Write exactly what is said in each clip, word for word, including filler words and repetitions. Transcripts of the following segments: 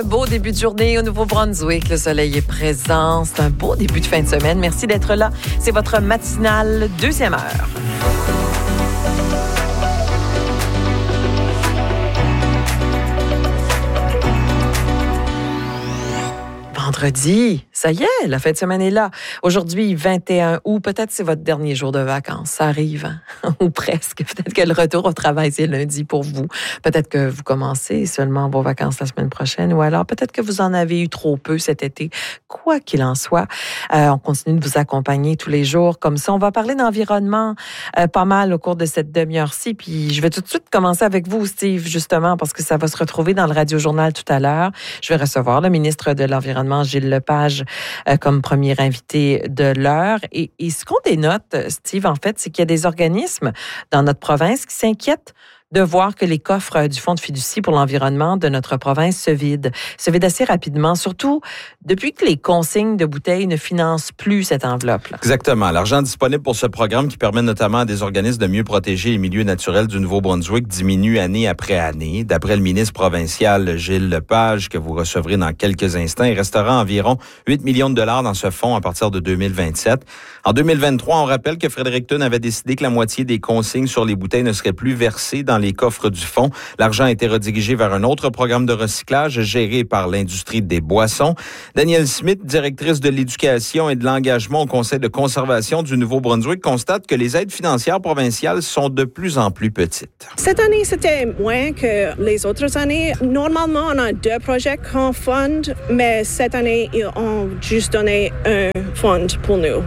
Beau début de journée au Nouveau-Brunswick. Le soleil est présent. C'est un beau début de fin de semaine. Merci d'être là. C'est votre matinale deuxième heure. Vendredi, ça y est, la fin de semaine est là. Aujourd'hui, vingt et un août, peut-être c'est votre dernier jour de vacances. Ça arrive, hein? Ou presque. Peut-être que le retour au travail, c'est lundi pour vous. Peut-être que vous commencez seulement vos vacances la semaine prochaine, ou alors peut-être que vous en avez eu trop peu cet été. Quoi qu'il en soit, euh, on continue de vous accompagner tous les jours comme ça. On va parler d'environnement euh, pas mal au cours de cette demi-heure-ci. Puis je vais tout de suite commencer avec vous, Steve, justement, parce que ça va se retrouver dans le Radio-Journal tout à l'heure. Je vais recevoir le ministre de l'Environnement, Gilles Lepage, euh, comme premier invité de l'heure. Et, et ce qu'on dénote, Steve, en fait, c'est qu'il y a des organismes dans notre province qui s'inquiètent de voir que les coffres du Fonds de fiducie pour l'environnement de notre province se vident. Se vident assez rapidement, surtout depuis que les consignes de bouteilles ne financent plus cette enveloppe-là. Exactement. L'argent disponible pour ce programme qui permet notamment à des organismes de mieux protéger les milieux naturels du Nouveau-Brunswick diminue année après année. D'après le ministre provincial Gilles Lepage, que vous recevrez dans quelques instants, il restera environ huit millions de dollars dans ce fonds à partir de deux mille vingt-sept. En deux mille vingt-trois, on rappelle que Fredericton avait décidé que la moitié des consignes sur les bouteilles ne seraient plus versées dans les coffres du fonds. L'argent a été redirigé vers un autre programme de recyclage géré par l'industrie des boissons. Danielle Smith, directrice de l'éducation et de l'engagement au Conseil de conservation du Nouveau-Brunswick, constate que les aides financières provinciales sont de plus en plus petites. Cette année, c'était moins que les autres années. Normalement, on a deux projets qu'on fonde, mais cette année, ils ont juste donné un fonds pour nous.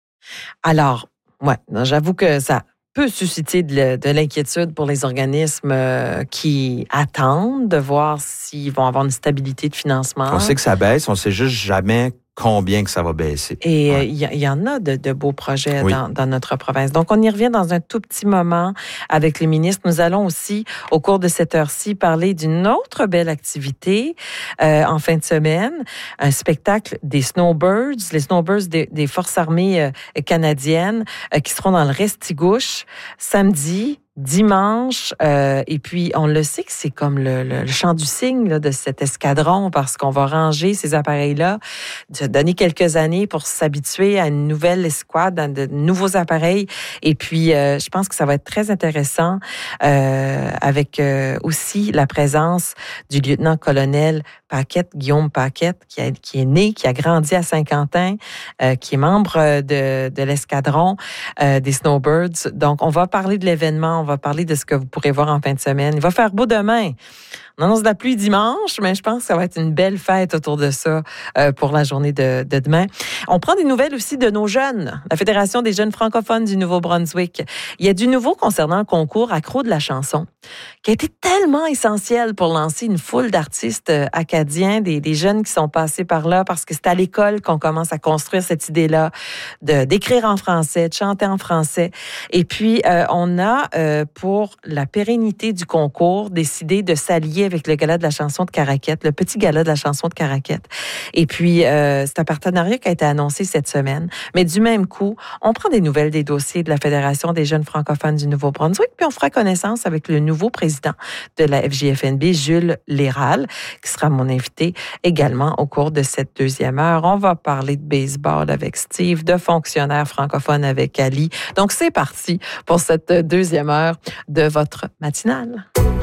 Alors, ouais, j'avoue que ça peut susciter de, de l'inquiétude pour les organismes euh, qui attendent de voir s'ils vont avoir une stabilité de financement. On sait que ça baisse, on sait juste jamais combien que ça va baisser. Et il ouais. y, y en a de, de beaux projets oui. dans, dans notre province. Donc, on y revient dans un tout petit moment avec les ministres. Nous allons aussi, au cours de cette heure-ci, parler d'une autre belle activité euh, en fin de semaine, un spectacle des Snowbirds, les Snowbirds des, des Forces armées euh, canadiennes euh, qui seront dans le Restigouche samedi, dimanche, euh, et puis on le sait que c'est comme le, le, le chant du cygne là, de cet escadron parce qu'on va ranger ces appareils-là, de donner quelques années pour s'habituer à une nouvelle escouade, à de nouveaux appareils. Et puis, euh, je pense que ça va être très intéressant euh, avec euh, aussi la présence du lieutenant-colonel Paquette, Guillaume Paquette, qui, a, qui est né, qui a grandi à Saint-Quentin, euh, qui est membre de, de l'escadron euh, des Snowbirds. Donc, on va parler de l'événement, on va parler de ce que vous pourrez voir en fin de semaine. Il va faire beau demain. On annonce de la pluie dimanche, mais je pense que ça va être une belle fête autour de ça euh, pour la journée de, de demain. On prend des nouvelles aussi de nos jeunes, la Fédération des jeunes francophones du Nouveau-Brunswick. Il y a du nouveau concernant le concours Accro de la chanson, qui a été tellement essentiel pour lancer une foule d'artistes acadiens, des, des jeunes qui sont passés par là, parce que c'est à l'école qu'on commence à construire cette idée-là de d'écrire en français, de chanter en français. Et puis, euh, on a, euh, pour la pérennité du concours, décidé de s'allier avec le gala de la chanson de Caraquette, le petit gala de la chanson de Caraquette. Et puis, euh, c'est un partenariat qui a été annoncé cette semaine. Mais du même coup, on prend des nouvelles des dossiers de la Fédération des jeunes francophones du Nouveau-Brunswick, puis on fera connaissance avec le nouveau président de la F J F N B, Jules Léral, qui sera mon invité également au cours de cette deuxième heure. On va parler de baseball avec Steve, de fonctionnaires francophones avec Ali. Donc, c'est parti pour cette deuxième heure de votre matinale.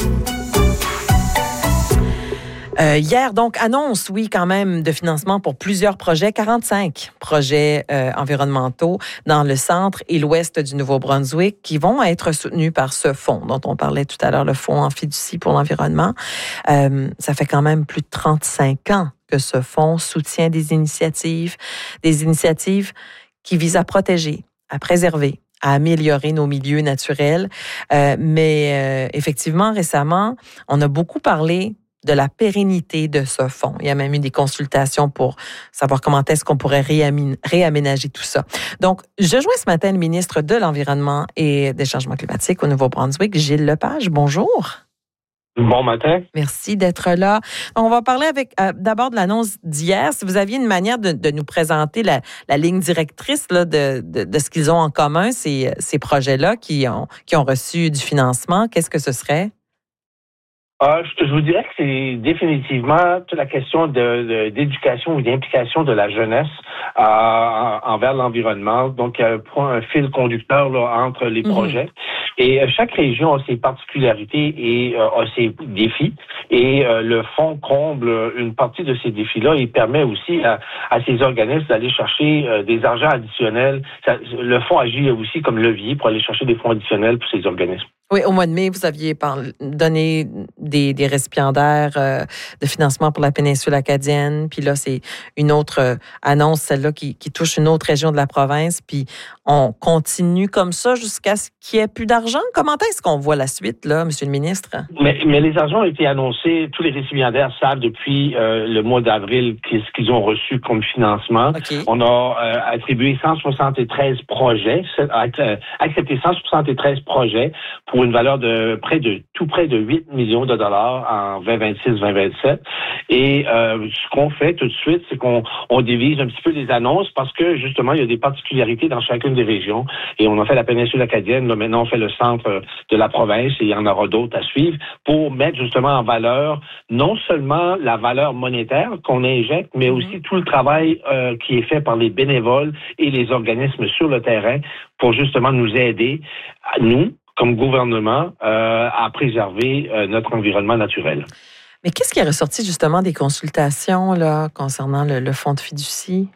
Euh, hier, donc, annonce, oui, quand même, de financement pour plusieurs projets, quarante-cinq projets euh, environnementaux dans le centre et l'ouest du Nouveau-Brunswick qui vont être soutenus par ce fonds dont on parlait tout à l'heure, le Fonds en fiducie pour l'environnement. Euh, ça fait quand même plus de trente-cinq ans que ce fonds soutient des initiatives, des initiatives qui visent à protéger, à préserver, à améliorer nos milieux naturels. Euh, mais euh, effectivement, récemment, on a beaucoup parlé de la pérennité de ce fonds. Il y a même eu des consultations pour savoir comment est-ce qu'on pourrait réamé- réaménager tout ça. Donc, je joins ce matin le ministre de l'Environnement et des Changements climatiques au Nouveau-Brunswick, Gilles Lepage. Bonjour. Bon matin. Merci d'être là. On va parler avec euh, d'abord de l'annonce d'hier. Si vous aviez une manière de, de nous présenter la, la ligne directrice là, de, de, de ce qu'ils ont en commun, ces, ces projets-là qui ont, qui ont reçu du financement, qu'est-ce que ce serait? Euh, je, je vous dirais que c'est définitivement toute la question de, de, d'éducation ou d'implication de la jeunesse euh, en, envers l'environnement. Donc, il y a un, un fil conducteur là, entre les mm-hmm. projets. Et euh, chaque région a ses particularités et euh, a ses défis. Et euh, le fonds comble une partie de ces défis-là et permet aussi à, à ces organismes d'aller chercher euh, des argents additionnels. Ça, le fonds agit aussi comme levier pour aller chercher des fonds additionnels pour ces organismes. Oui, au mois de mai, vous aviez parlé, donné des, des récipiendaires euh, de financement pour la péninsule acadienne. Puis là, c'est une autre euh, annonce, celle-là, qui, qui touche une autre région de la province. Puis on continue comme ça jusqu'à ce qu'il n'y ait plus d'argent. Comment est-ce qu'on voit la suite, là, Monsieur le ministre? Mais, mais les argents ont été annoncés. Tous les récipiendaires savent depuis euh, le mois d'avril qu'est-ce qu'ils ont reçu comme financement. Okay. On a euh, attribué cent soixante-treize projets, euh, accepté cent soixante-treize projets pour une valeur de près de tout près de huit millions de dollars en vingt vingt-six vingt vingt-sept. Et euh, ce qu'on fait tout de suite, c'est qu'on on divise un petit peu les annonces parce que justement, il y a des particularités dans chacune des régions. Et on a fait la péninsule acadienne, là, maintenant on fait le centre de la province et il y en aura d'autres à suivre pour mettre justement en valeur non seulement la valeur monétaire qu'on injecte, mais aussi tout le travail euh, qui est fait par les bénévoles et les organismes sur le terrain pour justement nous aider, à nous, comme gouvernement, euh, à préserver euh, notre environnement naturel. Mais qu'est-ce qui est ressorti justement des consultations là, concernant le, le fonds de fiducie?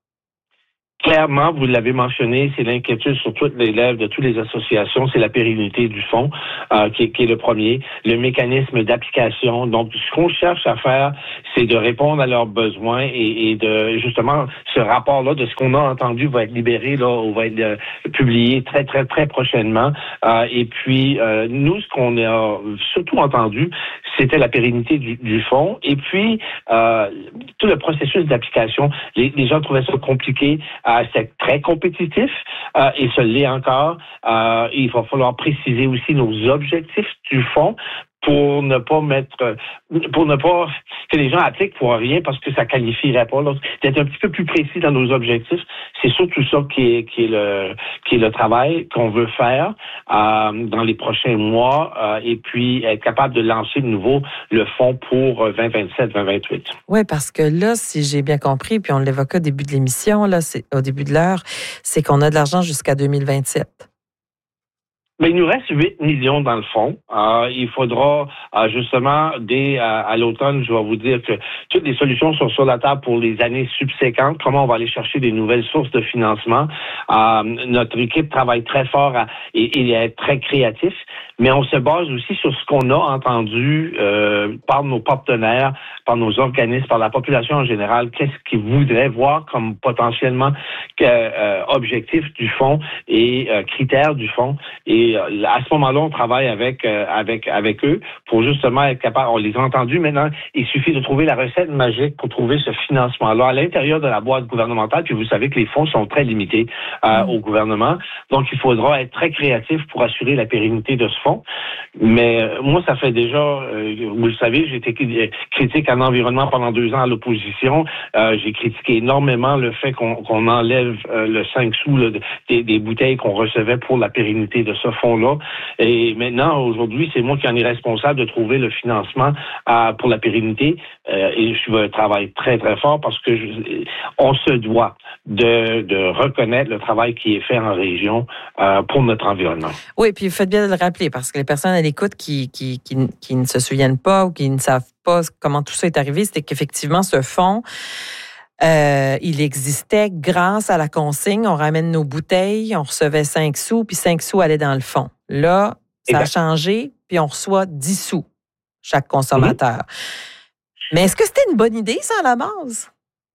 Clairement, vous l'avez mentionné, c'est l'inquiétude sur toutes les lèvres de toutes les associations, c'est la pérennité du fonds euh, qui, est, qui est le premier, le mécanisme d'application. Donc, ce qu'on cherche à faire, c'est de répondre à leurs besoins et, et de justement ce rapport-là de ce qu'on a entendu va être libéré là, ou va être euh, publié très très très prochainement. Euh, et puis, euh, nous, ce qu'on a surtout entendu, c'était la pérennité du, du fonds. Et puis, euh, tout le processus d'application, les, les gens trouvaient ça compliqué. Euh, c'est très compétitif euh, et ce l'est encore. Euh, il va falloir préciser aussi nos objectifs du fonds pour ne pas mettre, pour ne pas que les gens appliquent pour rien parce que ça qualifierait pas. Là, d'être un petit peu plus précis dans nos objectifs, c'est surtout ça qui est, qui est le, qui est le travail qu'on veut faire euh, dans les prochains mois euh, et puis être capable de lancer de nouveau le fonds pour vingt vingt-sept vingt vingt-huit. Oui, parce que là, si j'ai bien compris, puis on l'évoquait au début de l'émission, là, c'est au début de l'heure, c'est qu'on a de l'argent jusqu'à deux mille vingt-sept. Mais il nous reste huit millions dans le fond. Euh, il faudra euh, justement, dès à, à l'automne, je vais vous dire que toutes les solutions sont sur la table pour les années subséquentes. Comment on va aller chercher des nouvelles sources de financement. Euh, notre équipe travaille très fort à, et, et est très créatif, mais on se base aussi sur ce qu'on a entendu euh, par nos partenaires, par nos organismes, par la population en général. Qu'est-ce qu'ils voudraient voir comme potentiellement euh, objectif du fonds et euh, critères du fonds. Et à ce moment-là, on travaille avec euh, avec avec eux pour justement être capable. On les a entendus maintenant. Il suffit de trouver la recette magique pour trouver ce financement-là à l'intérieur de la boîte gouvernementale. Puis vous savez que les fonds sont très limités euh, mmh. au gouvernement, donc il faudra être très créatif pour assurer la pérennité de ce fonds. Mais euh, moi, ça fait déjà, euh, vous le savez, j'ai été critique en environnement pendant deux ans à l'opposition. Euh, j'ai critiqué énormément le fait qu'on, qu'on enlève euh, le cinq sous là, des, des bouteilles qu'on recevait pour la pérennité de ce fonds-là. Et maintenant, aujourd'hui, c'est moi qui en est responsable de trouver le financement euh, pour la pérennité. Euh, et je travaille très, très fort parce que je, on se doit de, de reconnaître le travail qui est fait en région euh, pour notre environnement. Oui, puis vous faites bien de le rappeler parce que les personnes à l'écoute qui, qui, qui, qui ne se souviennent pas ou qui ne savent pas comment tout ça est arrivé, c'était qu'effectivement, ce fonds, Euh, il existait grâce à la consigne. On ramène nos bouteilles, on recevait cinq sous, puis cinq sous allaient dans le fond. Là, ça a changé, puis on reçoit dix sous, chaque consommateur. Mm-hmm. Mais est-ce que c'était une bonne idée, ça, à la base?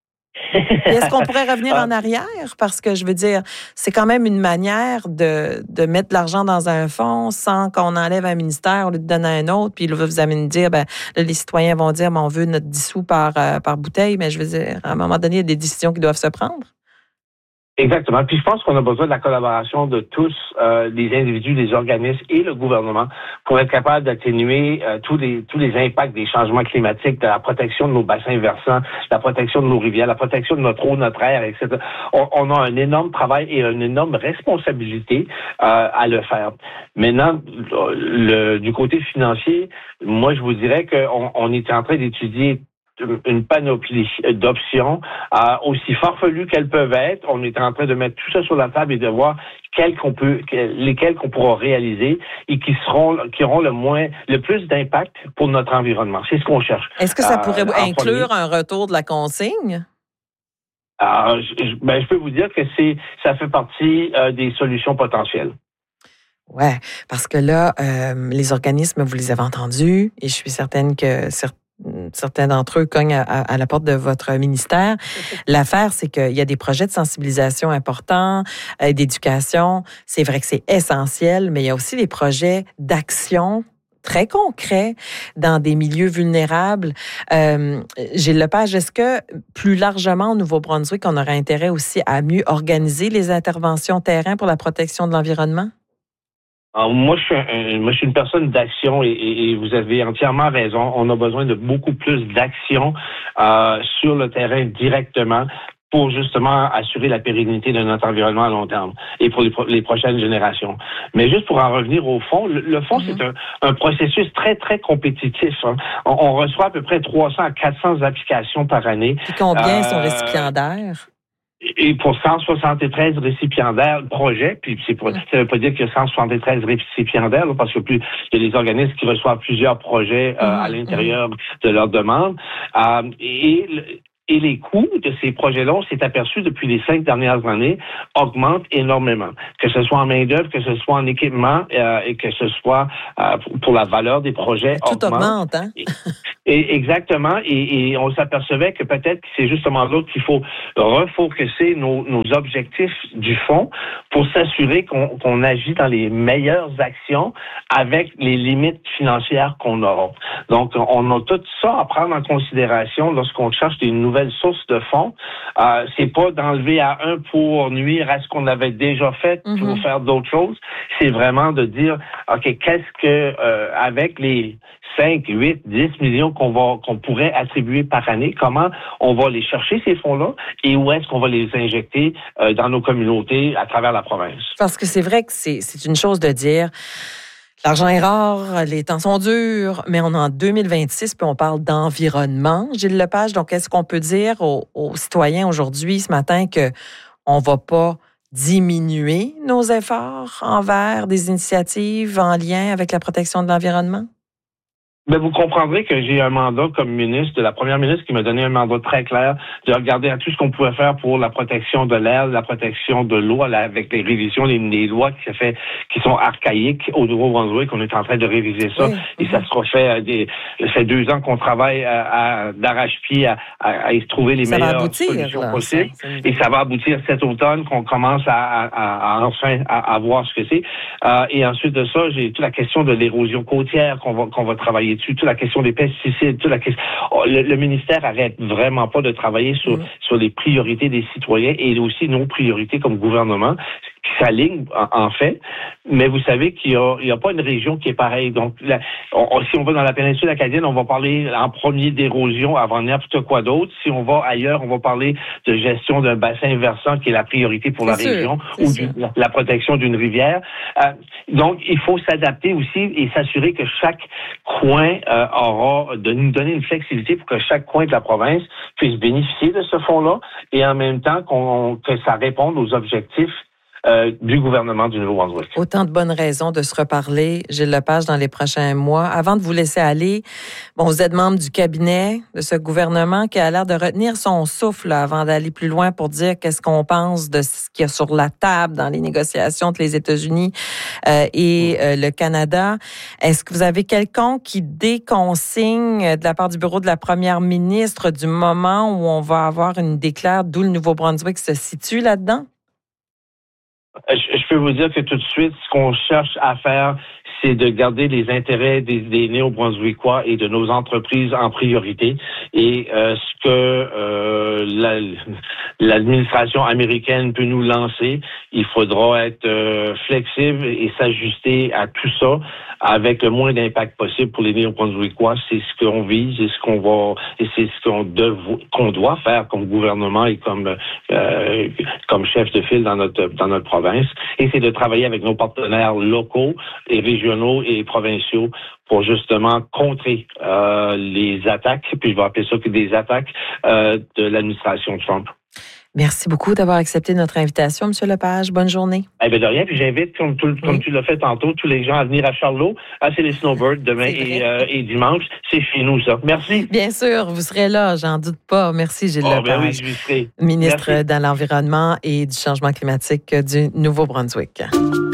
Est-ce qu'on pourrait revenir en arrière? Parce que, je veux dire, c'est quand même une manière de, de mettre de l'argent dans un fonds sans qu'on enlève un ministère, on le donne à un autre, puis là, vous allez me dire, ben, là, les citoyens vont dire, ben, on veut notre dix sous par, euh, par bouteille, mais je veux dire, à un moment donné, il y a des décisions qui doivent se prendre. Exactement. Puis je pense qu'on a besoin de la collaboration de tous, euh, les individus, les organismes et le gouvernement pour être capable d'atténuer euh, tous les tous les impacts des changements climatiques, de la protection de nos bassins versants, la protection de nos rivières, la protection de notre eau, notre air, et cetera. On, on a un énorme travail et une énorme responsabilité euh, à le faire. Maintenant, le, du côté financier, moi je vous dirais qu'on on est en train d'étudier une panoplie d'options, euh, aussi farfelues qu'elles peuvent être. On est en train de mettre tout ça sur la table et de voir quelles qu'on peut, lesquelles qu'on pourra réaliser et qui seront, qui auront le moins, le plus d'impact pour notre environnement. C'est ce qu'on cherche. Est-ce que ça pourrait euh, inclure un retour de la consigne? Euh, je, ben, je peux vous dire que c'est, ça fait partie euh, des solutions potentielles. Ouais, parce que là, euh, les organismes, vous les avez entendus et je suis certaine que certains Certains d'entre eux cognent à, à la porte de votre ministère. L'affaire, c'est qu'il y a des projets de sensibilisation importants, euh, d'éducation. C'est vrai que c'est essentiel, mais il y a aussi des projets d'action très concrets dans des milieux vulnérables. Euh, Gilles Lepage, est-ce que plus largement au Nouveau-Brunswick, on aurait intérêt aussi à mieux organiser les interventions terrain pour la protection de l'environnement? Alors, moi, je suis, un, moi, je suis une personne d'action et, et, et vous avez entièrement raison. On a besoin de beaucoup plus d'action euh, sur le terrain directement pour justement assurer la pérennité de notre environnement à long terme et pour les, pro- les prochaines générations. Mais juste pour en revenir au fond, le, le fond, mm-hmm. c'est un, un processus très, très compétitif. Hein. On, on reçoit à peu près trois cents à quatre cents applications par année. Et combien euh, sont récipiendaires? Et pour cent soixante-treize récipiendaires projets, puis c'est pour, ça ne veut pas dire qu'il y a cent soixante-treize récipiendaires, là, parce que plus il y a des organismes qui reçoivent plusieurs projets euh, à l'intérieur de leur demande. Euh, et Et les coûts de ces projets-là, on s'est aperçu depuis les cinq dernières années, augmentent énormément. Que ce soit en main-d'œuvre, que ce soit en équipement euh, et que ce soit euh, pour la valeur des projets. Tout augmente, augmente hein? Et, et exactement. Et, et on s'apercevait que peut-être que c'est justement là qu'il faut refocuser nos, nos objectifs du fonds pour s'assurer qu'on, qu'on agit dans les meilleures actions avec les limites financières qu'on aura. Donc, on a tout ça à prendre en considération lorsqu'on cherche des nouvelles nouvelles sources de fonds. Euh, c'est pas d'enlever à un pour nuire à ce qu'on avait déjà fait mm-hmm. pour faire d'autres choses. C'est vraiment de dire, OK, qu'est-ce que, euh, avec les cinq, huit, dix millions qu'on va, qu'on pourrait attribuer par année, comment on va les chercher, ces fonds-là, et où est-ce qu'on va les injecter euh, dans nos communautés à travers la province? Parce que c'est vrai que c'est, c'est une chose de dire, l'argent est rare, les temps sont durs, mais on est en deux mille vingt-six puis on parle d'environnement. Gilles Lepage, donc est-ce qu'on peut dire aux, aux citoyens aujourd'hui, ce matin, qu'on ne va pas diminuer nos efforts envers des initiatives en lien avec la protection de l'environnement? Ben, vous comprendrez que j'ai un mandat comme ministre, de la première ministre qui m'a donné un mandat très clair de regarder à tout ce qu'on pouvait faire pour la protection de l'air, la protection de l'eau, avec les révisions des, des lois qui, fait, qui sont archaïques au Nouveau-Brunswick. On est en train de réviser ça. Oui. Et ça sera fait, des, ça fait deux ans qu'on travaille à, à, d'arrache-pied à, à, à y trouver les ça meilleures aboutir, solutions là, possibles. Ça, ça et ça va aboutir cet automne qu'on commence à, à, à, à enfin à, à voir ce que c'est. Euh, et ensuite de ça, j'ai toute la question de l'érosion côtière qu'on va, qu'on va travailler dessus, toute la question des pesticides, toute la question. Le, le ministère arrête vraiment pas de travailler sur, mmh. sur les priorités des citoyens et aussi nos priorités comme gouvernement qui s'alignent en, en fait. Mais vous savez qu'il y a, il y a pas une région qui est pareille. Donc, la, on, si on va dans la péninsule acadienne, on va parler en premier d'érosion avant n'importe quoi d'autre. Si on va ailleurs, on va parler de gestion d'un bassin versant qui est la priorité pour c'est la sûr, région ou du, la, la protection d'une rivière. Euh, donc, il faut s'adapter aussi et s'assurer que chaque coin euh, aura de nous donner une flexibilité pour que chaque coin de la province puisse bénéficier de ce fonds-là et en même temps qu'on, que ça réponde aux objectifs Euh, du gouvernement du Nouveau-Brunswick. Autant de bonnes raisons de se reparler, Gilles Lepage, dans les prochains mois. Avant de vous laisser aller, bon, vous êtes membre du cabinet de ce gouvernement qui a l'air de retenir son souffle là, avant d'aller plus loin pour dire qu'est-ce qu'on pense de ce qu'il y a sur la table dans les négociations entre les États-Unis euh, et euh, le Canada. Est-ce que vous avez quelqu'un qui déconsigne de la part du bureau de la première ministre du moment où on va avoir une déclaire d'où le Nouveau-Brunswick se situe là-dedans? Je peux vous dire que tout de suite, ce qu'on cherche à faire, c'est de garder les intérêts des, des Néo-Brunswickois et de nos entreprises en priorité. Et euh, ce que euh, la, l'administration américaine peut nous lancer, il faudra être euh, flexible et s'ajuster à tout ça avec le moins d'impact possible pour les Néo-Brunswickois. C'est ce qu'on vise et ce qu'on va et c'est ce qu'on, dev, qu'on doit faire comme gouvernement et comme euh, comme chef de file dans notre dans notre province. Et c'est de travailler avec nos partenaires locaux et régionaux et provinciaux pour justement contrer euh, les attaques, puis je vais appeler ça que des attaques euh, de l'administration Trump. Merci beaucoup d'avoir accepté notre invitation, M. Lepage. Bonne journée. Eh bien, de rien. Puis j'invite, comme, tout, comme oui. tu l'as fait tantôt, tous les gens à venir à Charlot. Ah, c'est les Snowbirds demain et, euh, et dimanche. C'est chez nous, ça. Merci. Bien sûr, vous serez là, j'en doute pas. Merci, Gilles oh, Lepage. Ben oui, je serai. Ministre Merci. Dans l'Environnement et du Changement climatique du Nouveau-Brunswick.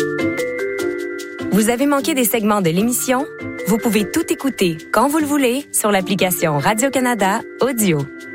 Vous avez manqué des segments de l'émission? Vous pouvez tout écouter quand vous le voulez sur l'application Radio-Canada Audio.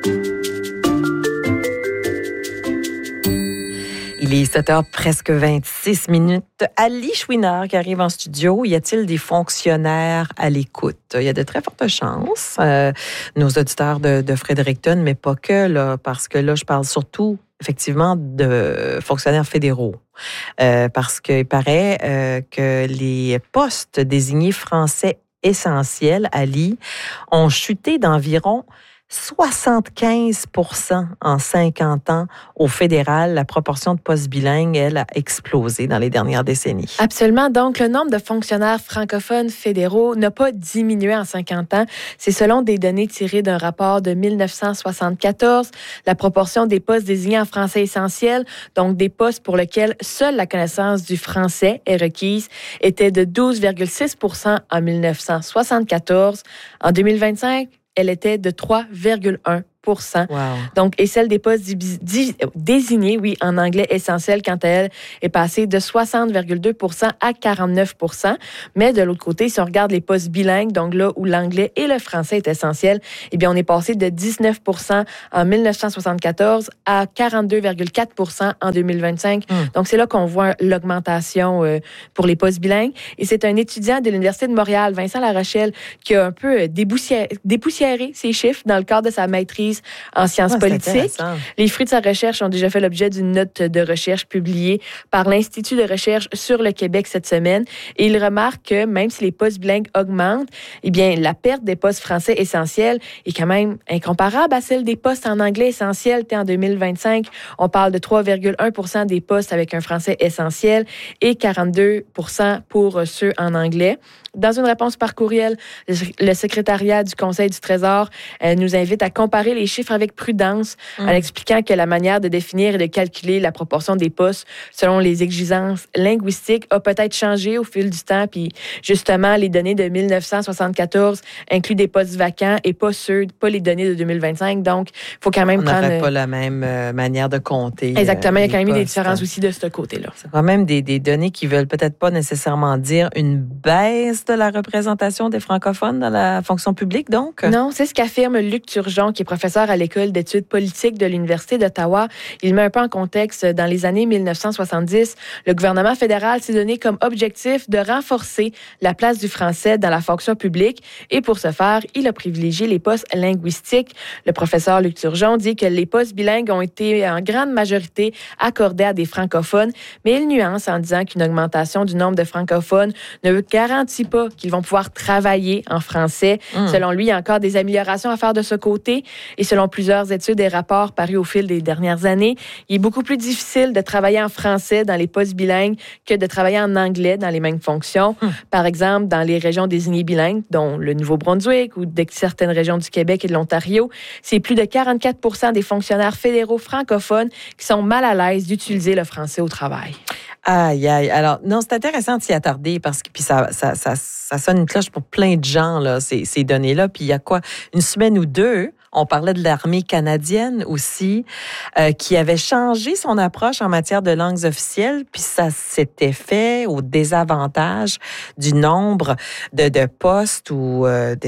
Il est sept heures presque vingt-six minutes. Ali Chouinard qui arrive en studio. Y a-t-il des fonctionnaires à l'écoute? Il y a de très fortes chances. Euh, nos auditeurs de, de Fredericton, mais pas que, là, parce que là, je parle surtout, effectivement, de fonctionnaires fédéraux. Euh, parce qu'il paraît euh, que les postes désignés français essentiels, Ali, ont chuté d'environ soixante-quinze pour cent en cinquante ans au fédéral. La proportion de postes bilingues, elle, a explosé dans les dernières décennies. Absolument. Donc, le nombre de fonctionnaires francophones fédéraux n'a pas diminué en cinquante ans. C'est selon des données tirées d'un rapport de dix-neuf cent soixante-quatorze. La proportion des postes désignés en français essentiel, donc des postes pour lesquels seule la connaissance du français est requise, était de douze virgule six pour cent en dix-neuf cent soixante-quatorze. En deux mille vingt-cinq, elle était de trois virgule un pour cent. Wow. Donc, et celle des postes di- di- désignés, oui, en anglais essentiel, quant à elle, est passée de soixante virgule deux pour cent à quarante-neuf pour cent. Mais de l'autre côté, si on regarde les postes bilingues, donc là où l'anglais et le français est essentiel, eh bien, on est passé de dix-neuf pour cent en dix-neuf cent soixante-quatorze à quarante-deux virgule quatre pour cent en deux mille vingt-cinq. Mm. Donc, c'est là qu'on voit l'augmentation euh, pour les postes bilingues. Et c'est un étudiant de l'Université de Montréal, Vincent Larochelle, qui a un peu déboussiéré, dépoussiéré ces chiffres dans le cadre de sa maîtrise en sciences oh, politiques. Les fruits de sa recherche ont déjà fait l'objet d'une note de recherche publiée par l'Institut de recherche sur le Québec cette semaine. Et il remarque que même si les postes bilingues augmentent, eh bien, la perte des postes français essentiels est quand même incomparable à celle des postes en anglais essentiels. En deux mille vingt-cinq, on parle de trois virgule un pour cent des postes avec un français essentiel et quarante-deux pour cent pour ceux en anglais. Dans une réponse par courriel, le secrétariat du Conseil du Trésor euh, nous invite à comparer les chiffres avec prudence mmh. en expliquant que la manière de définir et de calculer la proportion des postes selon les exigences linguistiques a peut-être changé au fil du temps. Puis justement, les données de dix-neuf cent soixante-quatorze incluent des postes vacants et pas ceux, pas les données de deux mille vingt-cinq. Donc, il faut quand même On prendre... On n'aurait pas la même euh, manière de compter. Exactement. Euh, il y a quand même postes. eu des différences aussi de ce côté-là. C'est quand même des, des données qui veulent peut-être pas nécessairement dire une baisse de la représentation des francophones dans la fonction publique, donc? Non, c'est ce qu'affirme Luc Turgeon, qui est professeur à l'École d'études politiques de l'Université d'Ottawa. Il met un peu en contexte, dans les années dix-neuf cent soixante-dix, le gouvernement fédéral s'est donné comme objectif de renforcer la place du français dans la fonction publique et pour ce faire, il a privilégié les postes linguistiques. Le professeur Luc Turgeon dit que les postes bilingues ont été en grande majorité accordés à des francophones, mais il nuance en disant qu'une augmentation du nombre de francophones ne garantit pas qu'ils vont pouvoir travailler en français. Mmh. Selon lui, il y a encore des améliorations à faire de ce côté. Et selon plusieurs études et rapports parus au fil des dernières années, il est beaucoup plus difficile de travailler en français dans les postes bilingues que de travailler en anglais dans les mêmes fonctions. Mmh. Par exemple, dans les régions désignées bilingues, dont le Nouveau-Brunswick ou de certaines régions du Québec et de l'Ontario, c'est plus de quarante-quatre pour cent des fonctionnaires fédéraux francophones qui sont mal à l'aise d'utiliser le français au travail. Aïe, aïe. Alors, non, c'est intéressant de s'y attarder parce que puis ça, ça, ça, ça sonne une cloche pour plein de gens, là, ces, ces données-là. Puis il y a quoi? Une semaine ou deux, on parlait de l'armée canadienne aussi, euh, qui avait changé son approche en matière de langues officielles, puis ça s'était fait au désavantage du nombre de, de postes ou euh, de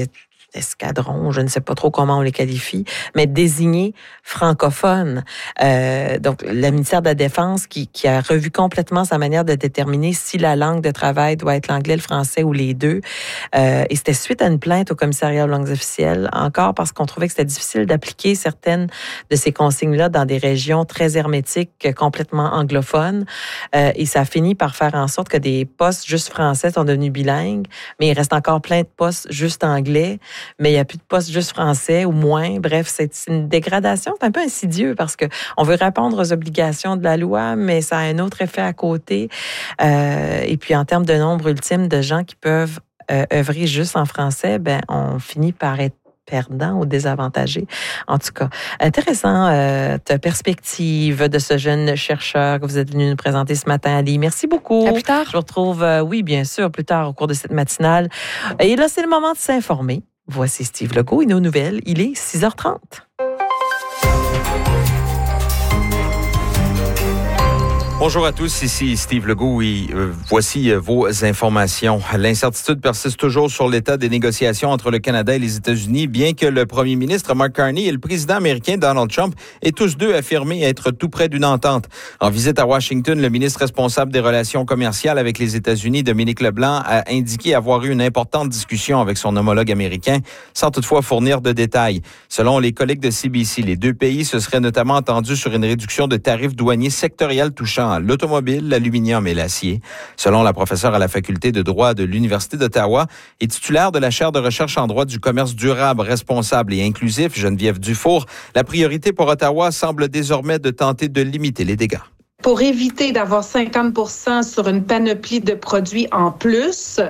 escadrons, je ne sais pas trop comment on les qualifie, mais désignés francophones. Euh, donc, le ministère de la Défense qui, qui a revu complètement sa manière de déterminer si la langue de travail doit être l'anglais, le français ou les deux. Euh, et c'était suite à une plainte au commissariat aux langues officielles, encore parce qu'on trouvait que c'était difficile d'appliquer certaines de ces consignes-là dans des régions très hermétiques, complètement anglophones. Euh, et ça a fini par faire en sorte que des postes juste français sont devenus bilingues, mais il reste encore plein de postes juste anglais. Mais il n'y a plus de postes juste français ou moins. Bref, c'est une dégradation. C'est un peu insidieux parce que on veut répondre aux obligations de la loi, mais ça a un autre effet à côté. Euh, et puis, en termes de nombre ultime de gens qui peuvent euh, œuvrer juste en français, ben, on finit par être perdant ou désavantagé. En tout cas, intéressant euh, ta perspective de ce jeune chercheur que vous êtes venu nous présenter ce matin, Ali. Merci beaucoup. À plus tard. Je vous retrouve, euh, oui, bien sûr, plus tard au cours de cette matinale. Et là, c'est le moment de s'informer. Voici Steve Legault et nos nouvelles. Il est six heures trente. Bonjour à tous, ici Steve Legault et euh, voici euh, vos informations. L'incertitude persiste toujours sur l'état des négociations entre le Canada et les États-Unis, bien que le premier ministre Mark Carney et le président américain Donald Trump aient tous deux affirmé être tout près d'une entente. En visite à Washington, le ministre responsable des relations commerciales avec les États-Unis, Dominique Leblanc, a indiqué avoir eu une importante discussion avec son homologue américain, sans toutefois fournir de détails. Selon les collègues de C B C, les deux pays se seraient notamment entendus sur une réduction de tarifs douaniers sectoriels touchant l'automobile, l'aluminium et l'acier. Selon la professeure à la faculté de droit de l'Université d'Ottawa et titulaire de la chaire de recherche en droit du commerce durable, responsable et inclusif, Geneviève Dufour, la priorité pour Ottawa semble désormais de tenter de limiter les dégâts. Pour éviter d'avoir cinquante pour cent sur une panoplie de produits en plus,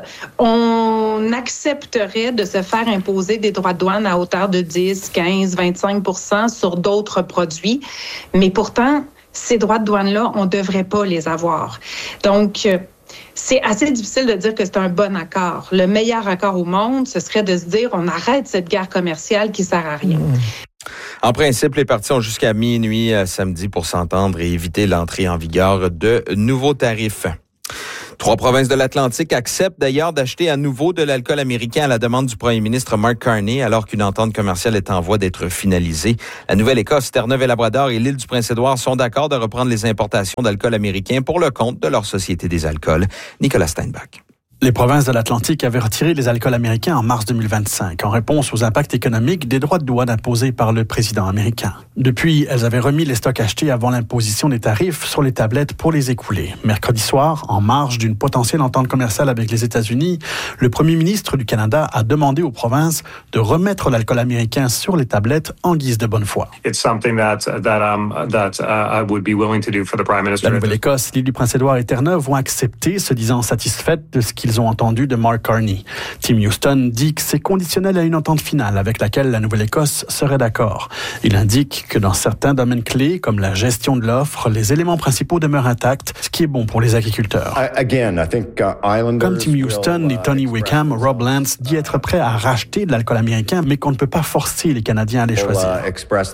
on accepterait de se faire imposer des droits de douane à hauteur de dix, quinze, vingt-cinq pour cent sur d'autres produits. Mais pourtant, ces droits de douane-là, on ne devrait pas les avoir. Donc, c'est assez difficile de dire que c'est un bon accord. Le meilleur accord au monde, ce serait de se dire on arrête cette guerre commerciale qui ne sert à rien. Mmh. En principe, les parties ont jusqu'à minuit samedi pour s'entendre et éviter l'entrée en vigueur de nouveaux tarifs. Trois provinces de l'Atlantique acceptent d'ailleurs d'acheter à nouveau de l'alcool américain à la demande du premier ministre Mark Carney, alors qu'une entente commerciale est en voie d'être finalisée. La Nouvelle-Écosse, Terre-Neuve-et-Labrador et l'île du Prince-Édouard sont d'accord de reprendre les importations d'alcool américain pour le compte de leur Société des alcools. Nicolas Steinbach. Les provinces de l'Atlantique avaient retiré les alcools américains en mars deux mille vingt-cinq en réponse aux impacts économiques des droits de douane imposés par le président américain. Depuis, elles avaient remis les stocks achetés avant l'imposition des tarifs sur les tablettes pour les écouler. Mercredi soir, en marge d'une potentielle entente commerciale avec les États-Unis, le premier ministre du Canada a demandé aux provinces de remettre l'alcool américain sur les tablettes en guise de bonne foi. It's something that that um that uh, I would be willing to do for the Prime Minister. La Nouvelle-Écosse, l'île du Prince-Édouard et Terre-Neuve ont accepté, se disant satisfaites de ce qu'ils ont entendu de Mark Carney. Tim Houston dit que c'est conditionnel à une entente finale avec laquelle la Nouvelle-Écosse serait d'accord. Il indique que dans certains domaines clés, comme la gestion de l'offre, les éléments principaux demeurent intacts, ce qui est bon pour les agriculteurs. I, again, I think, uh, Comme Tim Houston will, uh, et Tony Wickham, Rob Lance dit être prêt à racheter de l'alcool américain, mais qu'on ne peut pas forcer les Canadiens à les choisir. Uh,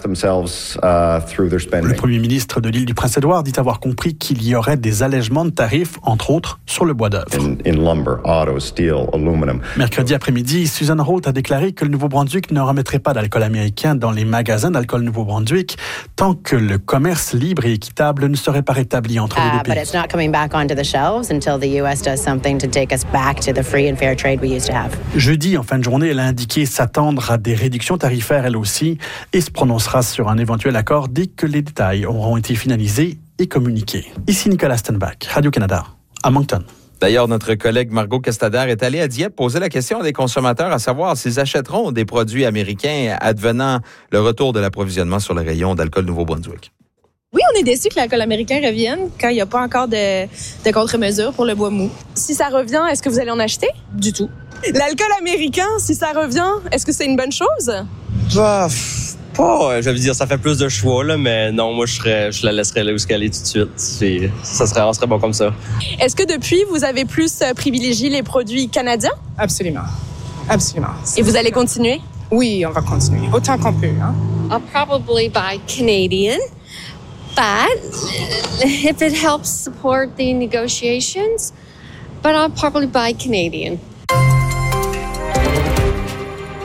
uh, le premier ministre de l'île du Prince-Édouard dit avoir compris qu'il y aurait des allègements de tarifs, entre autres, sur le bois d'œuvre. In, in lumber, auto, steel, aluminum. Mercredi après-midi, Susan Holt a déclaré que le Nouveau-Brunswick ne remettrait pas d'alcool américain dans les magasins d'alcool Nouveau-Brunswick tant que le commerce libre et équitable ne serait pas rétabli entre les deux pays. But it's not coming back onto the shelves until the U S does something to take us back to the free and fair trade we used to have. Jeudi, en fin de journée, elle a indiqué s'attendre à des réductions tarifaires elle aussi et se prononcera sur un éventuel accord dès que les détails auront été finalisés et communiqués. Ici Nicolas Steinbach, Radio-Canada, à Moncton. D'ailleurs, notre collègue Margot Castader est allée à Dieppe poser la question à des consommateurs à savoir s'ils achèteront des produits américains advenant le retour de l'approvisionnement sur le rayon d'alcool Nouveau-Brunswick. Oui, on est déçus que l'alcool américain revienne quand il n'y a pas encore de, de contre-mesures pour le bois mou. Si ça revient, est-ce que vous allez en acheter? Du tout. L'alcool américain, si ça revient, est-ce que c'est une bonne chose? Bah, pas, je veux dire, ça fait plus de choix, là, mais non, moi, je serais, je la laisserais là où elle est tout de suite. C'est, ça serait, on serait bon comme ça. Est-ce que depuis, vous avez plus privilégié les produits canadiens? Absolument. Absolument. Et vous allez continuer? Oui, on va continuer, autant qu'on peut. Hein? I'll probably buy Canadian, but if it helps support the negotiations, but I'll probably buy Canadian.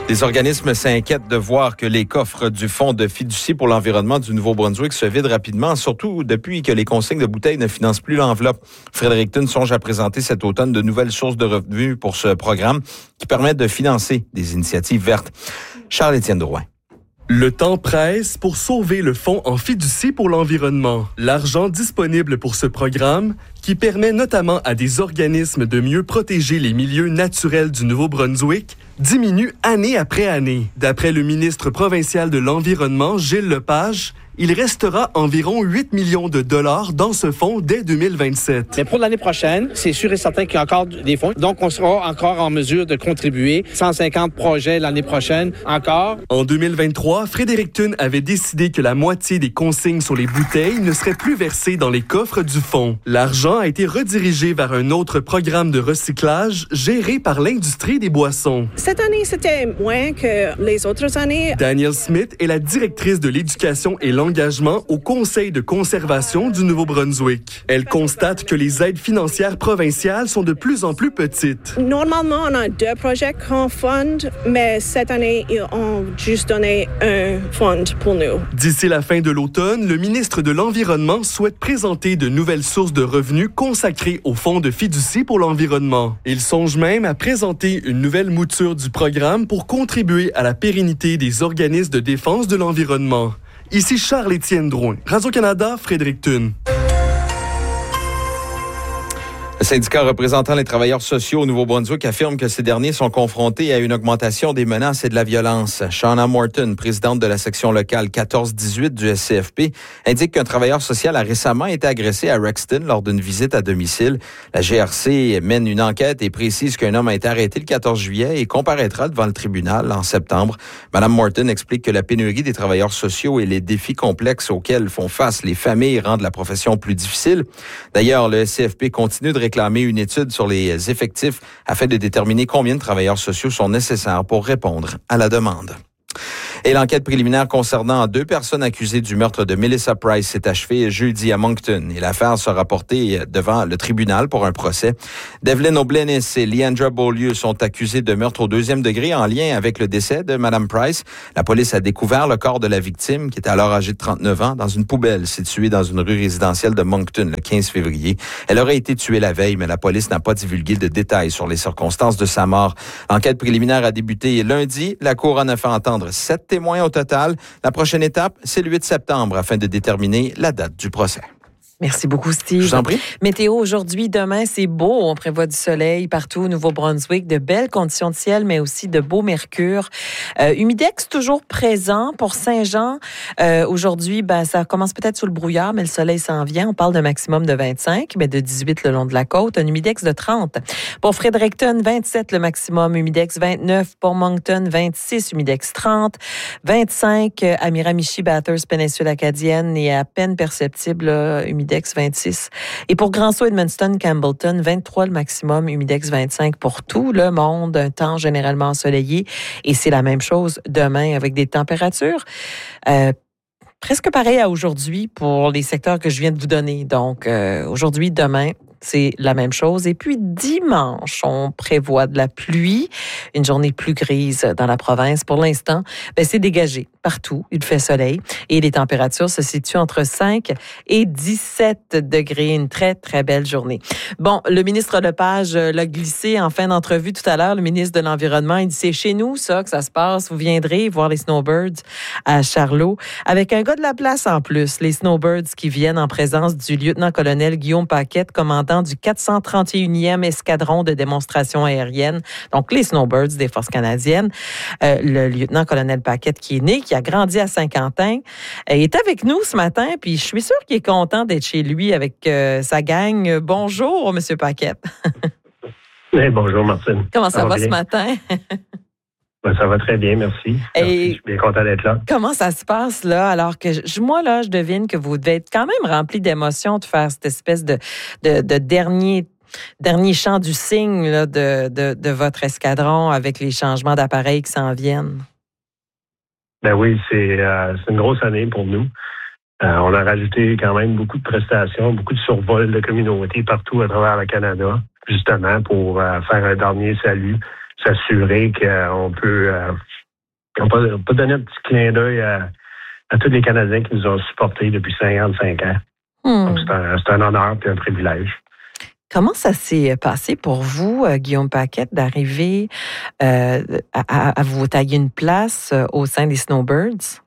Les organismes s'inquiètent de voir que les coffres du Fonds de fiducie pour l'environnement du Nouveau-Brunswick se vident rapidement, surtout depuis que les consignes de bouteilles ne financent plus l'enveloppe. Fredericton songe à présenter cet automne de nouvelles sources de revenus pour ce programme qui permettent de financer des initiatives vertes. Charles-Étienne Drouin. Le temps presse pour sauver le fonds en fiducie pour l'environnement. L'argent disponible pour ce programme, qui permet notamment à des organismes de mieux protéger les milieux naturels du Nouveau-Brunswick, diminue année après année. D'après le ministre provincial de l'Environnement, Gilles Lepage, il restera environ huit millions de dollars dans ce fonds dès deux mille vingt-sept. Mais pour l'année prochaine, c'est sûr et certain qu'il y a encore des fonds. Donc, on sera encore en mesure de contribuer. cent cinquante projets l'année prochaine, encore. En deux mille vingt-trois, Fredericton avait décidé que la moitié des consignes sur les bouteilles ne seraient plus versées dans les coffres du fonds. L'argent a été redirigé vers un autre programme de recyclage géré par l'industrie des boissons. Cette année, c'était moins que les autres années. Danielle Smith est la directrice de l'éducation et l'engagement au Conseil de conservation du Nouveau-Brunswick. Elle constate que les aides financières provinciales sont de plus en plus petites. Normalement, on a deux projets qu'on fund, mais cette année, ils ont juste donné un fonds pour nous. D'ici la fin de l'automne, le ministre de l'Environnement souhaite présenter de nouvelles sources de revenus consacrées au fonds de fiducie pour l'environnement. Il songe même à présenter une nouvelle mouture du programme pour contribuer à la pérennité des organismes de défense de l'environnement. Ici Charles-Étienne Drouin, Radio-Canada, Fredericton. Le syndicat représentant les travailleurs sociaux au Nouveau-Brunswick affirme que ces derniers sont confrontés à une augmentation des menaces et de la violence. Shauna Morton, présidente de la section locale quatorze dix-huit du S C F P, indique qu'un travailleur social a récemment été agressé à Rexton lors d'une visite à domicile. La G R C mène une enquête et précise qu'un homme a été arrêté le quatorze juillet et comparaîtra devant le tribunal en septembre. Madame Morton explique que la pénurie des travailleurs sociaux et les défis complexes auxquels font face les familles rendent la profession plus difficile. D'ailleurs, le S C F P continue de réclamer une étude sur les effectifs afin de déterminer combien de travailleurs sociaux sont nécessaires pour répondre à la demande. Et l'enquête préliminaire concernant deux personnes accusées du meurtre de Melissa Price s'est achevée jeudi à Moncton et l'affaire sera portée devant le tribunal pour un procès. Devlin O'Blennis et Leandra Beaulieu sont accusés de meurtre au deuxième degré en lien avec le décès de Mme Price. La police a découvert le corps de la victime, qui était alors âgée de trente-neuf ans, dans une poubelle située dans une rue résidentielle de Moncton le quinze février. Elle aurait été tuée la veille, mais la police n'a pas divulgué de détails sur les circonstances de sa mort. L'enquête préliminaire a débuté lundi. La Cour en a fait entendre sept témoins au total. La prochaine étape, c'est le huit septembre afin de déterminer la date du procès. Merci beaucoup, Steve. Je vous en prie. Météo aujourd'hui, demain, c'est beau. On prévoit du soleil partout au Nouveau-Brunswick, de belles conditions de ciel, mais aussi de beau mercure. Euh, humidex toujours présent pour Saint-Jean. Euh, aujourd'hui, ben, ça commence peut-être sous le brouillard, mais le soleil s'en vient. On parle d'un maximum de vingt-cinq, mais de dix-huit le long de la côte. Un humidex de trente. Pour Fredericton, vingt-sept le maximum. Humidex vingt-neuf. Pour Moncton, vingt-six. Humidex trente. vingt-cinq à Miramichi, Bathurst, péninsule acadienne et à peine perceptible, là, humidex vingt-six. Et pour Grand-Sault, Edmundston, Campbellton, vingt-trois le maximum, humidex vingt-cinq pour tout le monde, un temps généralement ensoleillé. Et c'est la même chose demain avec des températures euh, presque pareilles à aujourd'hui pour les secteurs que je viens de vous donner. Donc, euh, aujourd'hui, demain, c'est la même chose. Et puis, dimanche, on prévoit de la pluie, une journée plus grise dans la province. Pour l'instant, ben, c'est dégagé partout. Il fait soleil et les températures se situent entre cinq et dix-sept degrés. Une très, très belle journée. Bon, le ministre Lepage l'a glissé en fin d'entrevue tout à l'heure, le ministre de l'Environnement. Il dit, c'est chez nous, ça, que ça se passe. Vous viendrez voir les snowbirds à Charlot avec un gars de la place en plus. Les snowbirds qui viennent en présence du lieutenant-colonel Guillaume Paquette, commandant du quatre cent trente et unième escadron de démonstration aérienne, donc les snowbirds des forces canadiennes. Euh, le lieutenant-colonel Paquette qui est né, qui a grandi à Saint-Quentin, euh, est avec nous ce matin, puis je suis sûre qu'il est content d'être chez lui avec euh, sa gang. Bonjour, M. Paquette. Hey, bonjour, Martine. Comment ça, ça va, va ce matin? Ben, ça va très bien, merci. Et merci. Je suis bien content d'être là. Comment ça se passe, là? Alors que je, moi, là, je devine que vous devez être quand même rempli d'émotions de faire cette espèce de, de, de dernier, dernier chant du cygne là, de, de, de votre escadron avec les changements d'appareils qui s'en viennent. Ben oui, c'est, euh, c'est une grosse année pour nous. Euh, on a rajouté quand même beaucoup de prestations, beaucoup de survols de communautés partout à travers le Canada, justement pour euh, faire un dernier salut, s'assurer qu'on peut euh, On peut, on peut donner un petit clin d'œil à, à tous les Canadiens qui nous ont supportés depuis cinquante-cinq ans. Hmm. Donc, c'est un, c'est un honneur et un privilège. Comment ça s'est passé pour vous, euh, Guillaume Paquette, d'arriver euh, à, à vous tailler une place euh, au sein des Snowbirds?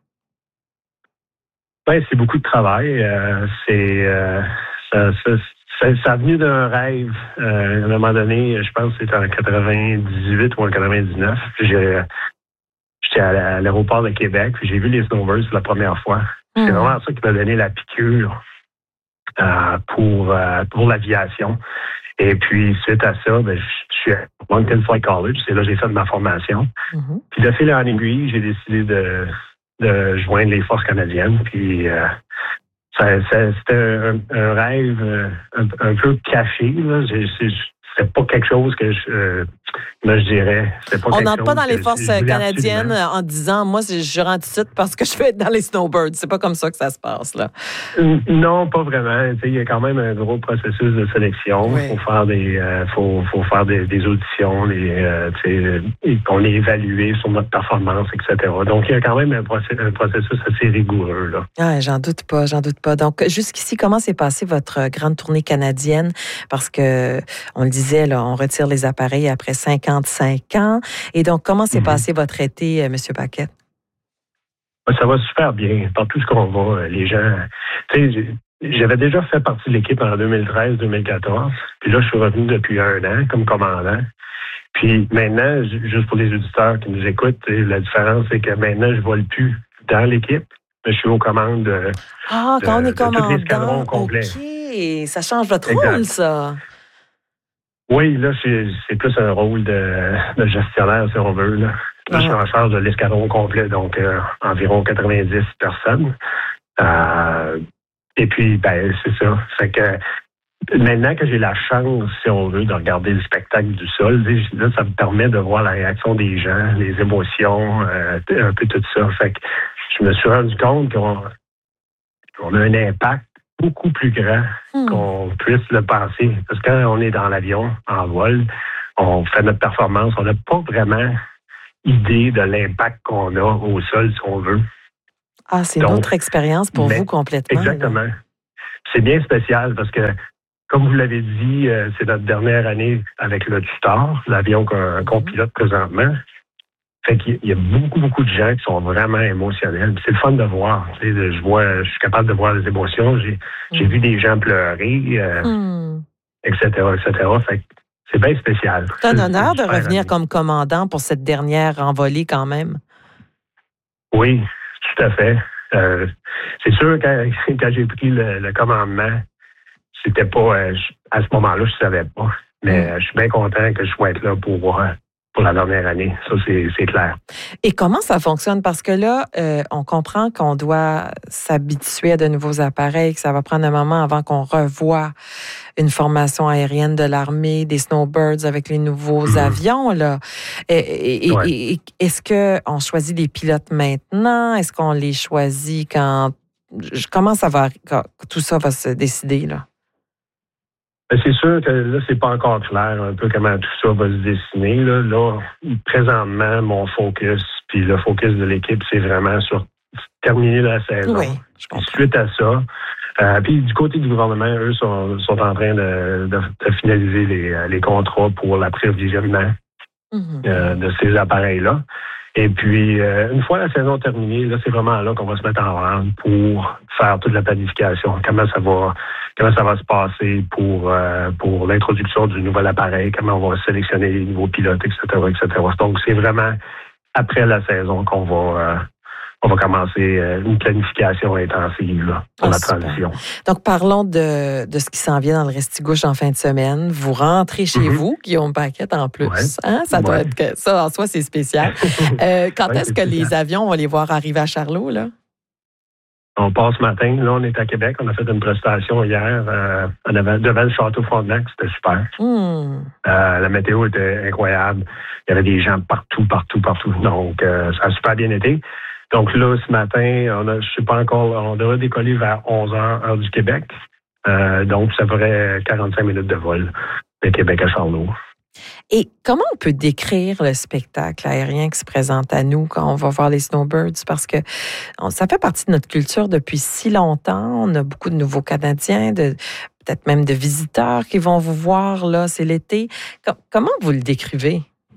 Oui, c'est beaucoup de travail. Euh, c'est euh, ça, ça, ça, ça a venu d'un rêve. Euh, à un moment donné, je pense que c'était en quatre-vingt-dix-huit ou en quatre-vingt-dix-neuf. J'ai, j'étais à l'aéroport de Québec, puis j'ai vu les Snowbirds pour la première fois. Mm. C'est vraiment ça qui m'a donné la piqûre euh, pour euh, pour l'aviation. Et puis, suite à ça, ben, je suis à Moncton Flight College. C'est là que j'ai fait ma formation. Mm-hmm. Puis de fil en aiguille, j'ai décidé de de joindre les forces canadiennes. Puis euh, ça, ça, c'était un, un rêve un, un peu caché. Là. J'ai, c'est, c'était pas quelque chose que je, euh, moi, je dirais. Pas On n'entre pas dans les forces canadiennes absolument. En disant, moi, je rentre tout de suite parce que je vais être dans les Snowbirds. C'est pas comme ça que ça se passe, là. Non, pas vraiment. Il y a quand même un gros processus de sélection. Il oui. faut faire des, euh, faut, faut faire des, des auditions, des, euh, on est évalué sur notre performance, et cetera. Donc, il y a quand même un, processus, un processus assez rigoureux, là. Ah, j'en doute pas, j'en doute pas. Donc, jusqu'ici, comment s'est passée votre grande tournée canadienne? Parce que, on le disait, là, on retire les appareils après cinquante-cinq ans. Et donc, comment s'est mm-hmm. passé votre été, M. Paquette? Ça va super bien. Partout ce qu'on va, les gens... Tu sais, j'avais déjà fait partie de l'équipe en deux mille treize deux mille quatorze. Puis là, je suis revenu depuis un an comme commandant. Puis maintenant, juste pour les auditeurs qui nous écoutent, la différence, c'est que maintenant, je ne vole plus dans l'équipe. Mais je suis aux commandes de, ah, quand de, on est commandant, tous les escadrons complets. OK, ça change votre exact. Rôle, ça. Oui, là, c'est, c'est plus un rôle de, de gestionnaire, si on veut. Là, là ah. je suis en charge de l'escadron complet, donc euh, environ quatre-vingt-dix personnes. Euh, et puis, ben, c'est ça. Fait que maintenant que j'ai la chance, si on veut, de regarder le spectacle du sol, là, ça me permet de voir la réaction des gens, les émotions, euh, un peu tout ça. Fait que je me suis rendu compte qu'on, qu'on a un impact beaucoup plus grand hmm. qu'on puisse le penser. Parce que quand on est dans l'avion, en vol, on fait notre performance, on n'a pas vraiment idée de l'impact qu'on a au sol, si on veut. Ah, c'est Donc, une autre expérience pour vous complètement. Exactement. Là. C'est bien spécial parce que, comme vous l'avez dit, euh, c'est notre dernière année avec le Tutor, l'avion qu'on, qu'on pilote présentement. Fait qu'il y a beaucoup, beaucoup de gens qui sont vraiment émotionnels. C'est le fun de voir. Tu sais, je vois, je suis capable de voir les émotions. J'ai, mm. j'ai vu des gens pleurer, euh, mm. et cetera, et cetera. Fait que c'est bien spécial. C'est un honneur de revenir année. Comme commandant pour cette dernière envolée quand même. Oui, tout à fait. Euh, c'est sûr, quand, quand j'ai pris le, le commandement, c'était pas, euh, à ce moment-là, je savais pas. Mais mm. je suis bien content que je sois là pour... Euh, pour la dernière année. Ça, c'est, c'est clair. Et comment ça fonctionne? Parce que là, euh, on comprend qu'on doit s'habituer à de nouveaux appareils, que ça va prendre un moment avant qu'on revoie une formation aérienne de l'armée, des Snowbirds avec les nouveaux mmh. avions, là. Et, et, ouais. et, et est-ce qu'on choisit des pilotes maintenant? Est-ce qu'on les choisit quand... Comment ça va... Quand tout ça va se décider, là? C'est sûr que là, c'est pas encore clair un peu comment tout ça va se dessiner. Là, là présentement, mon focus, puis le focus de l'équipe, c'est vraiment sur terminer la saison. Oui, suite à ça. Euh, puis du côté du gouvernement, eux sont, sont en train de, de, de finaliser les, les contrats pour l'approvisionnement mm-hmm. euh, de ces appareils-là. Et puis, euh, une fois la saison terminée, là, c'est vraiment là qu'on va se mettre en rang pour faire toute la planification. Comment ça va, comment ça va se passer pour euh, pour l'introduction du nouvel appareil, comment on va sélectionner les nouveaux pilotes, et cetera, et cetera. Donc, c'est vraiment après la saison qu'on va euh, on va commencer une planification intensive là, pour oh, la transition. Super. Donc, parlons de, de ce qui s'en vient dans le Restigouche en fin de semaine. Vous rentrez chez mm-hmm. vous, Guillaume Paquette, en plus. Ouais. Hein? Ça doit ouais. être ça, en soi, c'est spécial. euh, quand ouais, est-ce que spécial. Les avions, on va les voir arriver à Charlot, là? On passe ce matin. Là, on est à Québec. On a fait une prestation hier euh, devant le Château Frontenac. C'était super. Mm. Euh, la météo était incroyable. Il y avait des gens partout, partout, partout. Donc, euh, ça a super bien été. Donc là, ce matin, on a, je sais pas encore, on devrait décoller vers onze heures, heure du Québec. Euh, donc, ça ferait quarante-cinq minutes de vol de Québec à Charlot. Et comment on peut décrire le spectacle aérien qui se présente à nous quand on va voir les Snowbirds? Parce que ça fait partie de notre culture depuis si longtemps. On a beaucoup de nouveaux Canadiens, de, peut-être même de visiteurs qui vont vous voir, là, c'est l'été. Comment vous le décrivez?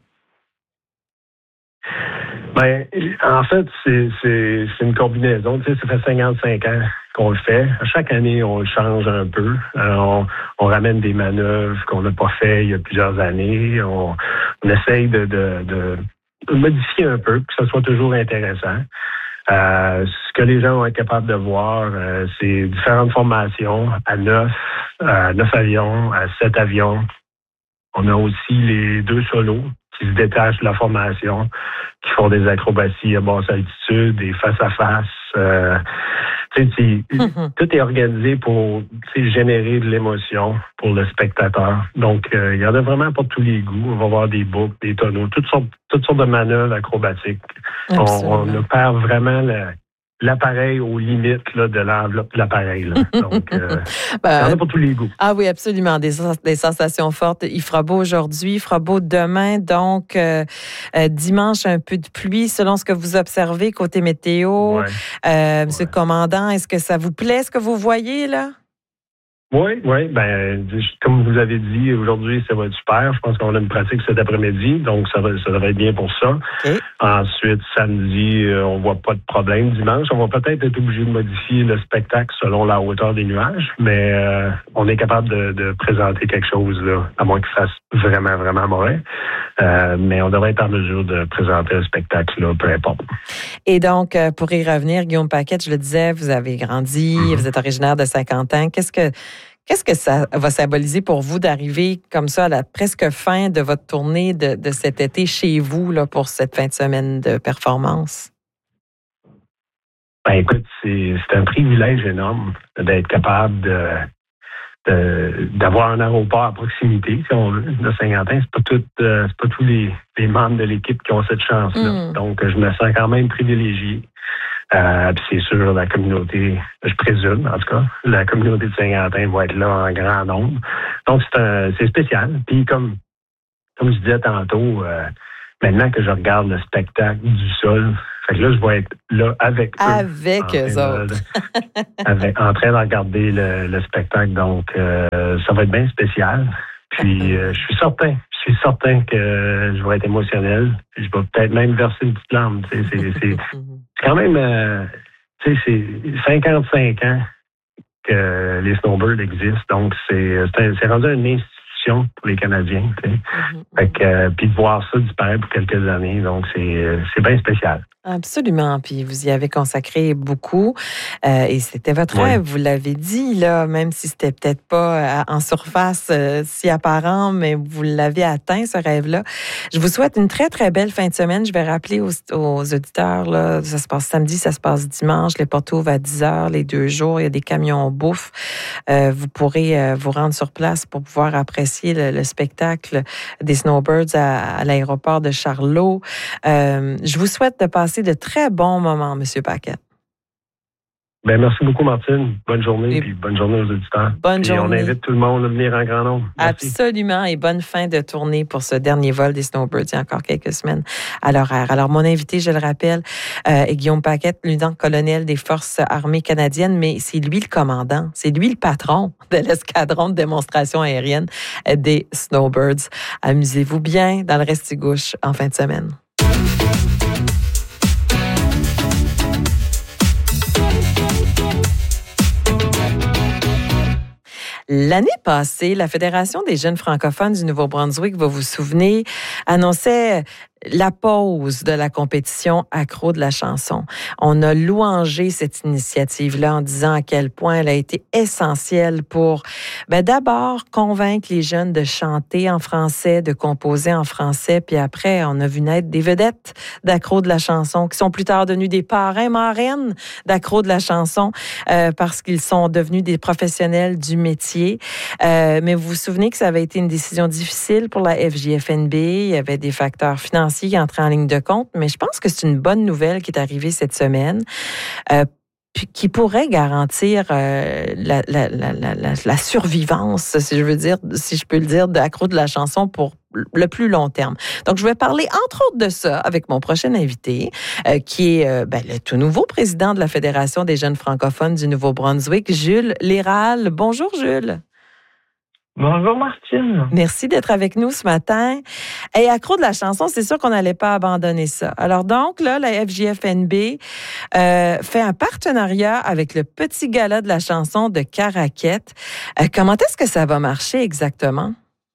Ben, en fait, c'est, c'est, c'est une combinaison. Tu sais, ça fait cinquante-cinq ans qu'on le fait. Chaque année, on le change un peu. Alors, on, on ramène des manœuvres qu'on n'a pas fait il y a plusieurs années. On, on essaye de, de, de modifier un peu, que ce soit toujours intéressant. Euh, ce que les gens vont être capables de voir, euh, c'est différentes formations à neuf, à neuf avions, à sept avions. On a aussi les deux solos qui se détachent de la formation, qui font des acrobaties à basse altitude, des face-à-face. Euh, tu sais, mm-hmm. Tout est organisé pour générer de l'émotion pour le spectateur. Donc, euh, il y en a vraiment pour tous les goûts. On va voir des boucles, des tonneaux, toutes sortes, toutes sortes de manœuvres acrobatiques. On, on perd vraiment le... l'appareil aux limites là, de l'enveloppe de l'appareil. Là. Donc, euh, ben, il y en a pour tous les goûts. Ah oui, absolument. Des, des sensations fortes. Il fera beau aujourd'hui, il fera beau demain. Donc, euh, euh, dimanche, un peu de pluie, selon ce que vous observez côté météo. Ouais. Euh, Monsieur ouais. le commandant, est-ce que ça vous plaît, ce que vous voyez, là? Oui, oui. Ben, comme vous avez dit, aujourd'hui, ça va être super. Je pense qu'on a une pratique cet après-midi, donc ça va, ça devrait être bien pour ça. Okay. Ensuite, samedi, on voit pas de problème. Dimanche, on va peut-être être obligé de modifier le spectacle selon la hauteur des nuages, mais euh, on est capable de, de présenter quelque chose, là, à moins qu'il fasse vraiment, vraiment mauvais. Euh, mais on devrait être en mesure de présenter un spectacle, là, peu importe. Et donc, pour y revenir, Guillaume Paquette, je le disais, vous avez grandi, mm-hmm. vous êtes originaire de Saint-Quentin. Qu'est-ce que Qu'est-ce que ça va symboliser pour vous d'arriver comme ça à la presque fin de votre tournée de, de cet été chez vous là, pour cette fin de semaine de performance? Ben écoute, c'est, c'est un privilège énorme d'être capable de, de d'avoir un aéroport à proximité, si on veut, de Saint-Quentin. C'est pas tout, euh, c'est pas tous les, les membres de l'équipe qui ont cette chance-là. Mm. Donc, je me sens quand même privilégié. Euh, puis c'est sûr, la communauté, je présume, en tout cas, la communauté de Saint-Quentin va être là en grand nombre. Donc, c'est un, c'est spécial. Puis comme, comme je disais tantôt, euh, maintenant que je regarde le spectacle du sol, fait que là, je vais être là avec eux. Avec eux autres. De, avec, en train de regarder le, le spectacle. Donc, euh, ça va être bien spécial. Puis, euh, je suis certain, je suis certain que je vais être émotionnel. Je vais peut-être même verser une petite larme. Tu sais, c'est, c'est, c'est quand même, euh, tu sais, c'est cinquante-cinq ans que les Snowbirds existent. Donc, c'est, c'est, c'est rendu une institution pour les Canadiens. Tu sais. Fait que, euh, puis de voir ça disparaître pour quelques années, donc c'est, c'est bien spécial. Absolument. Puis vous y avez consacré beaucoup. Euh, et c'était votre rêve, oui. Vous l'avez dit, là, même si c'était peut-être pas en surface euh, si apparent, mais vous l'avez atteint, ce rêve-là. Je vous souhaite une très, très belle fin de semaine. Je vais rappeler aux, aux auditeurs, là, ça se passe samedi, ça se passe dimanche. Les portes ouvrent à dix heures les deux jours. Il y a des camions bouffe. Euh, vous pourrez euh, vous rendre sur place pour pouvoir apprécier le, le spectacle des Snowbirds à, à l'aéroport de Charlot. Euh, je vous souhaite de passer de très bons moments, M. Paquette. Ben, merci beaucoup, Martine. Bonne journée, et puis bonne journée aux auditeurs. Bonne puis journée. On invite tout le monde à venir en grand nombre. Merci. Absolument, et bonne fin de tournée pour ce dernier vol des Snowbirds. Il y a encore quelques semaines à l'horaire. Alors, mon invité, je le rappelle, euh, est Guillaume Paquette, lieutenant-colonel des Forces armées canadiennes, mais c'est lui le commandant, c'est lui le patron de l'escadron de démonstration aérienne des Snowbirds. Amusez-vous bien dans le Restigouche en fin de semaine. L'année passée, la Fédération des jeunes francophones du Nouveau-Brunswick, vous vous souvenez, annonçait la pause de la compétition accro de la chanson. On a louangé cette initiative-là en disant à quel point elle a été essentielle pour, ben d'abord, convaincre les jeunes de chanter en français, de composer en français, puis après, on a vu naître des vedettes d'accro de la chanson qui sont plus tard devenus des parrains, marraines d'accro de la chanson euh, parce qu'ils sont devenus des professionnels du métier. Euh, mais vous vous souvenez que ça avait été une décision difficile pour la F J F N B. Il y avait des facteurs financiers qui entraient en ligne de compte, mais je pense que c'est une bonne nouvelle qui est arrivée cette semaine. Euh, puis qui pourrait garantir euh, la, la, la, la, la survivance, si je veux dire, si je peux le dire, d'Accro de la chanson pour le plus long terme. Donc, je vais parler entre autres de ça avec mon prochain invité, euh, qui est euh, ben, le tout nouveau président de la Fédération des jeunes francophones du Nouveau-Brunswick, Jules Léral. Bonjour, Jules. Bonjour Martine. Merci d'être avec nous ce matin. Et Accro de la chanson, c'est sûr qu'on n'allait pas abandonner ça. Alors donc, là, la F J F N B euh, fait un partenariat avec le Petit Gala de la chanson de Caraquette. Euh, comment est-ce que ça va marcher exactement?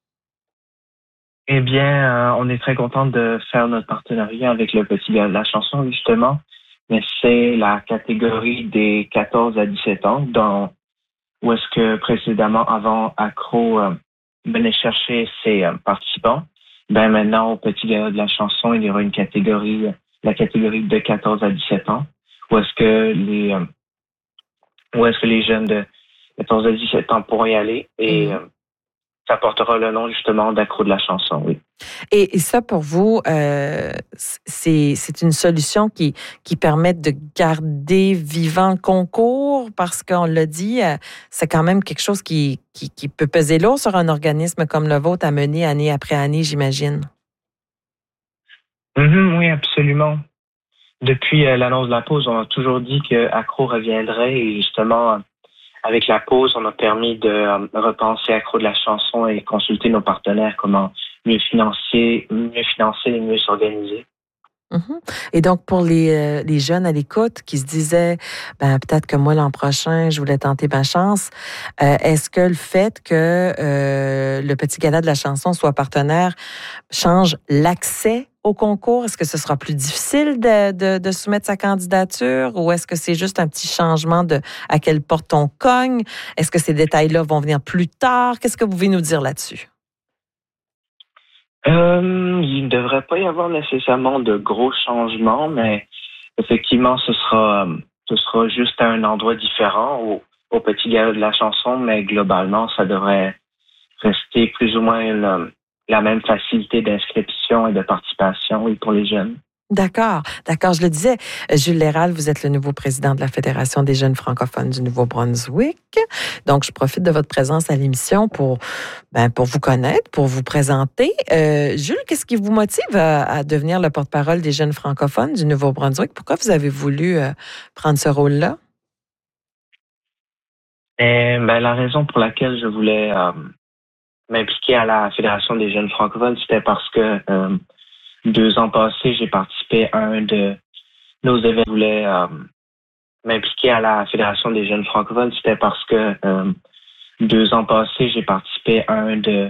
Eh bien, euh, on est très content de faire notre partenariat avec le Petit Gala de la chanson, justement. Mais c'est la catégorie des quatorze à dix-sept ans, dont où est-ce que précédemment, avant Accro euh, venait chercher ses euh, participants. Ben maintenant, au Petit Gala de la chanson, il y aura une catégorie, la catégorie de quatorze à dix-sept ans, où est-ce que les euh, où est-ce que les jeunes de quatorze à dix-sept ans pourront y aller et mmh. euh, ça portera le nom justement d'Accro de la chanson, oui. Et, et ça, pour vous, euh, c'est, c'est une solution qui, qui permet de garder vivant le concours parce qu'on l'a dit, euh, c'est quand même quelque chose qui, qui, qui peut peser lourd sur un organisme comme le vôtre à mener année après année, j'imagine. Mm-hmm, oui, absolument. Depuis euh, l'annonce de la pause, on a toujours dit qu'Accro reviendrait et justement, avec la pause, on a permis de euh, repenser Accro de la chanson et consulter nos partenaires comment mieux financer, mieux financer et mieux s'organiser. Mm-hmm. Et donc, pour les, euh, les jeunes à l'écoute qui se disaient, ben peut-être que moi, l'an prochain, je voulais tenter ma chance, euh, est-ce que le fait que euh, le Petit Gala de la chanson soit partenaire change l'accès au concours? Est-ce que ce sera plus difficile de, de, de soumettre sa candidature ou est-ce que c'est juste un petit changement de à quelle porte on cogne? Est-ce que ces détails-là vont venir plus tard? Qu'est-ce que vous pouvez nous dire là-dessus? Euh, il ne devrait pas y avoir nécessairement de gros changements, mais effectivement, ce sera, ce sera juste à un endroit différent au, au Petit Gala de la chanson, mais globalement, ça devrait rester plus ou moins une, la même facilité d'inscription et de participation, oui, pour les jeunes. D'accord, d'accord. Je le disais, Jules Léral, vous êtes le nouveau président de la Fédération des jeunes francophones du Nouveau-Brunswick. Donc, je profite de votre présence à l'émission pour, ben, pour vous connaître, pour vous présenter. Euh, Jules, qu'est-ce qui vous motive à, à devenir le porte-parole des jeunes francophones du Nouveau-Brunswick? Pourquoi vous avez voulu euh, prendre ce rôle-là? Et, ben, la raison pour laquelle je voulais euh, m'impliquer à la Fédération des jeunes francophones, c'était parce que euh, deux ans passés, j'ai participé à un de nos événements. Je voulais euh, m'impliquer à la Fédération des jeunes francophones, c'était parce que euh, deux ans passés, j'ai participé à un de